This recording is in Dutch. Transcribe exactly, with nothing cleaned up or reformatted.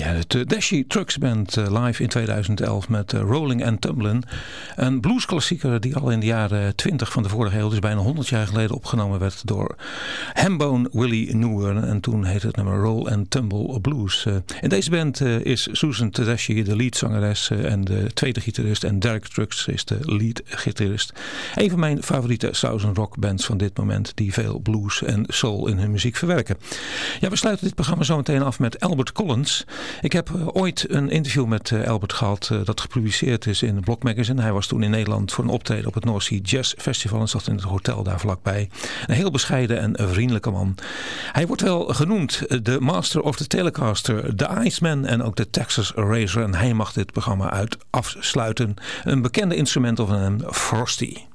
Ja, de Tedeschi Trucks Band uh, live in tweeduizend elf met uh, Rolling and Tumblin'. Een bluesklassieker die al in de jaren twintig van de vorige eeuw, dus bijna honderd jaar geleden, opgenomen werd door Hambone Willie Newell. En toen heette het nummer Roll and Tumble Blues. Uh, in deze band uh, is Susan Tedeschi de leadzangeres uh, en de tweede gitarist. En Derek Trucks is de leadgitarist. Een van mijn favoriete Southern rock bands van dit moment, die veel blues en soul in hun muziek verwerken. Ja, we sluiten dit programma zo meteen af met Albert Collins. Ik heb uh, ooit een interview met uh, Albert gehad uh, dat gepubliceerd is in Block Magazine. Hij was toen in Nederland voor een optreden op het North Sea Jazz Festival en zat in het hotel daar vlakbij. Een heel bescheiden en vriendelijke man. Hij wordt wel genoemd de Master of the Telecaster, de Iceman en ook de Texas Racer. En hij mag dit programma uit afsluiten. Een bekende instrumental van hem, Frosty.